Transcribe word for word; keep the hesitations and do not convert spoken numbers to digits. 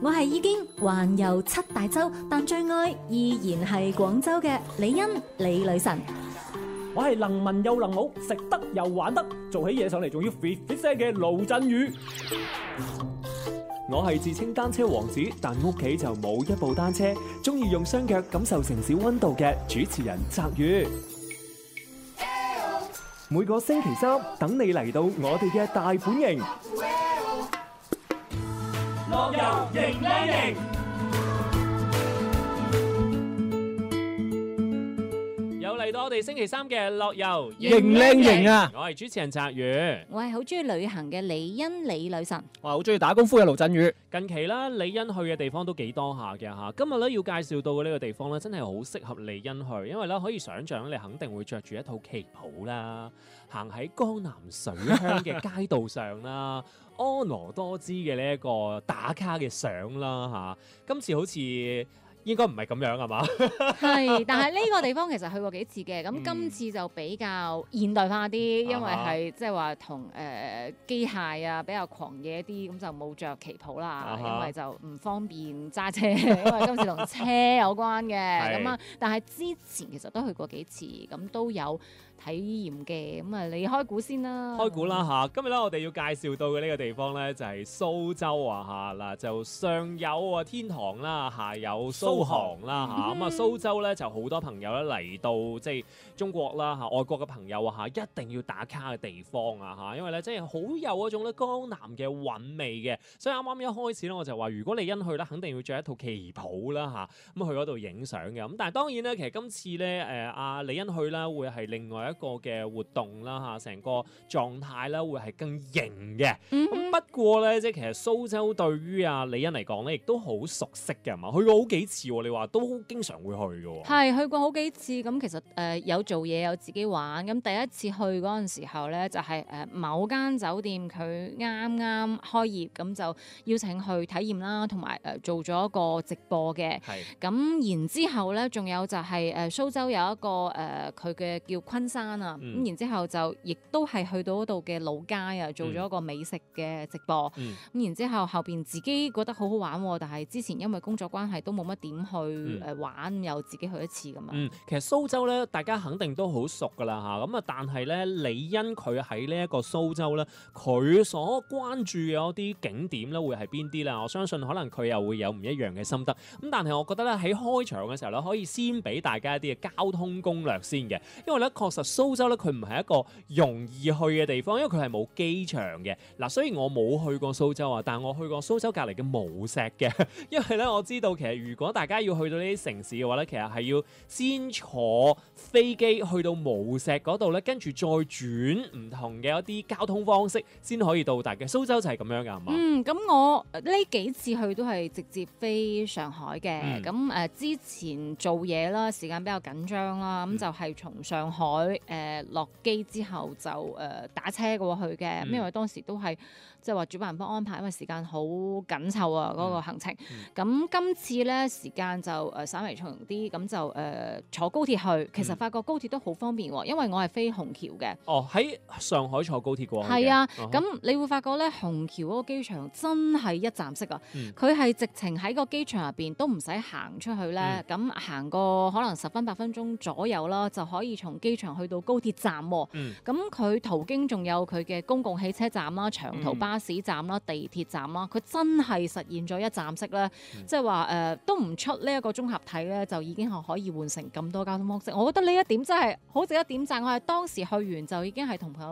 我係已經環遊七大洲，但最愛依然係廣州嘅李欣李女神。 我係能文又能武，食得又玩得，做起嘢上嚟仲要 fit fit 聲嘅盧振宇。 我係自稱單車王子，但屋企就冇一部單車，中意用雙腳感受城市溫度嘅主持人澤宇。每個星期三等你嚟到我哋嘅大本營， 樂遊型靚型。 又嚟到我哋星期三嘅樂遊型靚型啊！ 我係主持人澤宇， 我係好中意旅行嘅李欣李女神。 我係好中意打功夫嘅盧振宇。 近期啦，李欣去嘅地方都幾多下嘅嚇。今日咧要介紹到嘅呢個地方咧，真係好適合李欣去，因為咧可以想像你肯定會着住一套旗袍啦，行喺江南水鄉嘅街道上啦，婀娜多姿嘅呢一個打卡嘅相啦嚇。今次好似應該唔係咁樣係嘛？ 係，但係呢個地方其實去過幾次嘅，咁今次就比較現代化啲，因為係即係話同誒機械啊比較狂野啲，咁就冇着旗袍啦，因為就唔方便揸車，因為今次同車有關嘅。咁啊，但係之前其實都去過幾次，咁都有體驗嘅。咁啊，你開估先啦。 開估啦嚇！今日咧我哋要介紹到嘅呢個地方咧就係蘇州啊嚇嗱，就上有啊天堂啦，下有蘇蘇杭啦嚇，咁啊蘇州咧就好多朋友咧嚟到即係中國啦嚇，外國嘅朋友啊嚇，一定要打卡嘅地方啊嚇，因為咧真係好有嗰種咧江南嘅韻味嘅，所以啱啱一開始咧我就話，如果李欣去咧，肯定要着一套旗袍啦嚇，咁去嗰度影相嘅。咁但係當然咧，其實今次咧誒阿李欣去咧會係另外一個嘅活動啦嚇，成個狀態咧會係更型嘅。咁、嗯、不過咧，即係其實蘇州對於阿李欣嚟講咧，亦都好熟悉嘅嘛，去過好幾次。你話都經常會去嘅喎， 係去過好幾次。咁其實誒、呃、有做嘢有自己玩。咁第一次去嗰陣時候咧，就係、是、誒、呃、某間酒店佢啱啱開業，咁就邀請去體驗啦，同埋誒做咗一個直播嘅。係咁然之後咧，仲有就係、是、誒、呃、蘇州有一個誒佢嘅叫昆山啊。咁、嗯、然之後就亦都係去到嗰度嘅老街啊，做咗一個美食嘅直播。咁、嗯、然之後後邊自己覺得好好玩，但係之前因為工作關係都冇乜點去誒玩、嗯，又自己去一次咁樣。 嗯，其實蘇州咧，大家肯定都好熟噶啦嚇。咁啊，但係咧，李欣佢喺呢一個蘇州咧，佢所關注嘅一啲景點咧，會係邊啲啦？我相信可能佢又會有唔一樣嘅心得。咁但係我覺得咧，喺開場嘅時候咧，可以先俾大家一啲嘅交通攻略先嘅，因為咧確實蘇州咧佢唔係一個容易去嘅地方，因為佢係冇機場嘅。嗱，雖然我冇去過蘇州啊，但係我去過蘇州隔離嘅無錫嘅，因為咧我知道其實如果大家要去到呢啲城市嘅話咧，其實係要先坐飛機去到無錫嗰度咧，跟住再轉唔同嘅一啲交通方式先可以到達嘅。蘇州就係咁樣㗎，係嘛？ 嗯，咁我呢幾次去都係直接飛上海嘅。咁、嗯、誒、呃、之前做嘢啦，時間比較緊張啦，咁、嗯、就係從上海誒落機之後就誒、呃、打車過去嘅、嗯。因為當時都係即係話主辦人幫安排，因為時間好緊湊啊嗰、那個行程。咁、嗯嗯、今次咧時間就誒稍微長啲，咁就誒、呃、坐高鐵去。其實發覺高鐵都好方便喎，因為我係飛虹橋嘅。 哦，喺上海坐高鐵過去嘅。 係啊，咁、uh-huh. 你會發覺咧，虹橋嗰個機場真係一站式啊！佢、嗯、係直情喺個機場入邊都唔使行出去咧，咁、嗯、行個可能十分八分鐘左右啦，就可以從機場去到高鐵站。咁、嗯、佢途經仲有佢嘅公共汽車站啦、長途巴士站啦、地鐵站啦，佢真係實現咗一站式咧，即係話誒都唔出呢一個綜合體咧，就已經係可以換成咁多交通方式。我覺得呢一點真係好值得點讚。我係當時去完就已經係同朋友